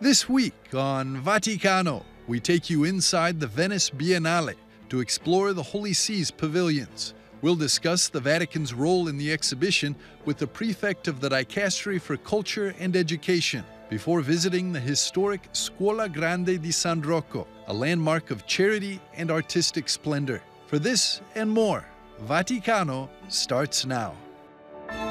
This week on Vaticano, we take you inside the Venice Biennale to explore the Holy See's pavilions. We'll discuss the Vatican's role in the exhibition with the prefect of the Dicastery for Culture and Education, before visiting the historic Scuola Grande di San Rocco, a landmark of charity and artistic splendor. For this and more, Vaticano starts now.